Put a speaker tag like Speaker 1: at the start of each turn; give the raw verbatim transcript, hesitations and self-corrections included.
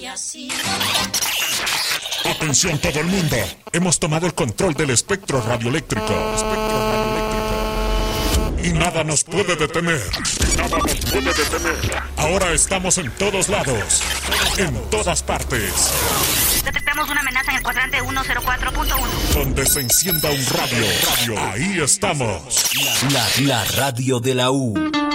Speaker 1: Y así...
Speaker 2: Atención todo el mundo. Hemos tomado el control del espectro radioeléctrico. Espectro radioeléctrico. Y nada nos puede detener. Y nada nos puede detener. Ahora estamos en todos lados. En todas partes.
Speaker 3: Detectamos una amenaza en el cuadrante ciento cuatro punto uno.
Speaker 2: Donde se encienda un radio. radio. Ahí estamos.
Speaker 4: La, la radio de la U.